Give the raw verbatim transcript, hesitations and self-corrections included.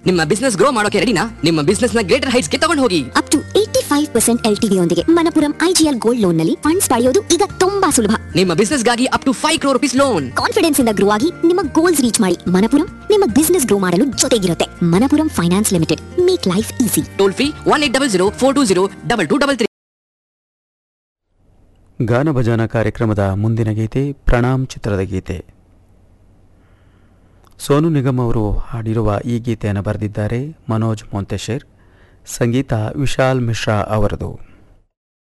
ನಿಮ್ಮ business grow ಮಾಡೋಕೆ ರೆಡಿನಾ? ನಿಮ್ಮ ಬಿಸ್ನೆಸ್ ನ ಗ್ರೇಟರ್ ಹೈಟ್ಸ್ ಗೆ ತಗೊಂಡು ಹೋಗಿ. Up to eighty five percent L T V ಯೊಂದಿಗೆ ಮಣಪುರಂ ಐಜಿಎಲ್ ಗೋಲ್ಡ್ ಲೋನ್ ನಲ್ಲಿ ಫಂಡ್ಸ್ ಪಡೆಯೋದು ಈಗ ತುಂಬಾ ಸುಲಭ. ನಿಮ್ಮ ಬಿಸ್ನೆಸ್ ಗಾಗಿ up to five crore rupees loan. Confidence ಇಂದ ಗ್ರೋ ಆಗಿ ನಿಮ್ಮ ಗೋಲ್ಸ್ ರೀಚ್ ಮಾಡಿ. ಮಣಪುರಂ ನಿಮ್ಮ ಬಿಸ್ನೆಸ್ ಗ್ರೋ ಮಾಡಲು ಜೊತೆಗಿರುತ್ತೆ. Manappuram finance limited, make life easy. Toll free one eight double zero four two zero double two double three. ಗಾನ ಭಜನಾ ಕಾರ್ಯಕ್ರಮದ ಮುಂದಿನ ಗೀತೆ ಪ್ರಣಾಮ್ ಚಿತ್ರದ ಗೀತೆ. ಸೋನು ನಿಗಮ್ ಅವರು ಹಾಡಿರುವ ಈ ಗೀತೆಯನ್ನು ಬರೆದಿದ್ದಾರೆ ಮನೋಜ್ ಮೊಂತೆಶೇರ್, ಸಂಗೀತ ವಿಶಾಲ್ ಮಿಶ್ರಾ ಅವರದು.